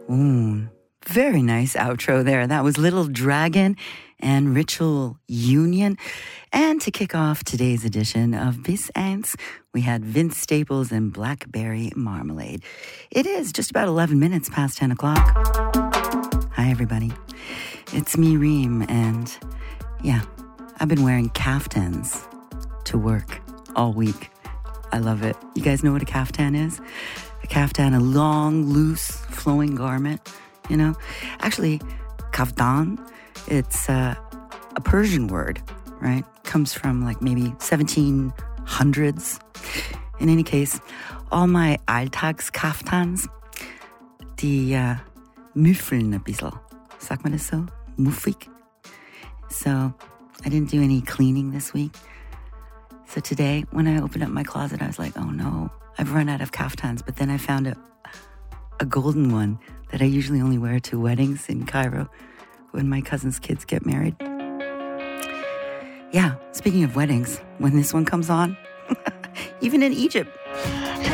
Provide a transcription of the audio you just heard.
Ooh, very nice outro there. That was Little Dragon and Ritual Union. And to kick off today's edition of Bis Eins, we had Vince Staples and Blackberry Marmalade. It is just about 11 minutes past 10 o'clock. Hi, everybody. It's me, Reem, and yeah, I've been wearing caftans to work all week. I love it. You guys know what a caftan is? A caftan, a long, loose, flowing garment, you know? Actually, kaftan, it's a Persian word, right? Comes from like maybe 1700s. In any case, all my Alltagskaftans, die müffeln ein bisschen. Sagt man das so? Muffig. So I didn't do any cleaning this week. So today, when I opened up my closet, I was like, oh no, I've run out of kaftans. But then I found a golden one that I usually only wear to weddings in Cairo when my cousin's kids get married. Yeah, speaking of weddings, when this one comes on, even in Egypt,